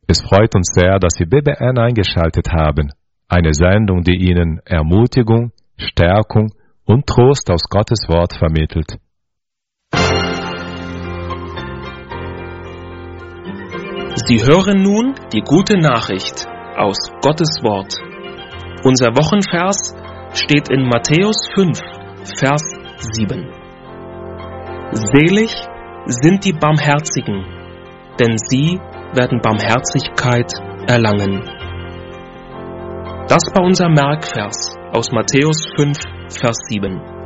Es freut uns sehr, dass Sie BBN eingeschaltet haben. Eine Sendung, die Ihnen Ermutigung, Stärkung und Trost aus Gottes Wort vermittelt. Sie hören nun die gute Nachricht aus Gottes Wort. Unser Wochenvers steht in Matthäus 5, Vers 7. Selig sind die Barmherzigen, denn sie werden Barmherzigkeit erlangen. Das war unser Merkvers aus Matthäus 5, Vers 7.